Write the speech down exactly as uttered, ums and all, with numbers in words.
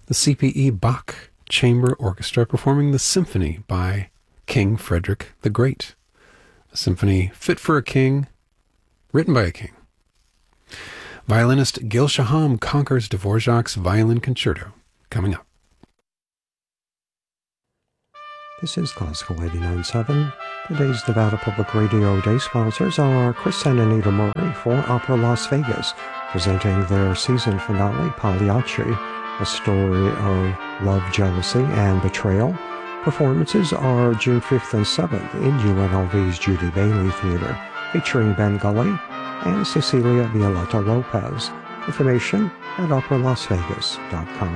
the C P E Bach Chamber Orchestra performing the Symphony by King Frederick the Great, a symphony fit for a king, written by a king. Violinist Gil Shaham conquers Dvorak's Violin Concerto, coming up. This is Classical eighty-nine point seven. Today's Nevada Public Radio Day sponsors are Chris and Anita Murray for Opera Las Vegas, presenting their season finale, Pagliacci, a story of love, jealousy, and betrayal. Performances are June fifth and seventh in U N L V's Judy Bailey Theater, featuring Ben Gully and Cecilia Violeta Lopez. Information at opera las vegas dot com.